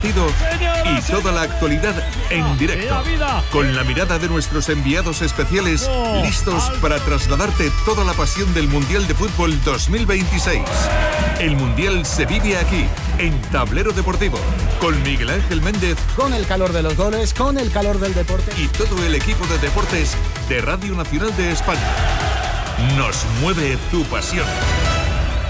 y toda la actualidad en directo, con la mirada de nuestros enviados especiales, listos para trasladarte toda la pasión del Mundial de Fútbol 2026. El Mundial se vive aquí, en Tablero Deportivo, con Miguel Ángel Méndez, con el calor de los goles, con el calor del deporte y todo el equipo de deportes de Radio Nacional de España. Nos mueve tu pasión.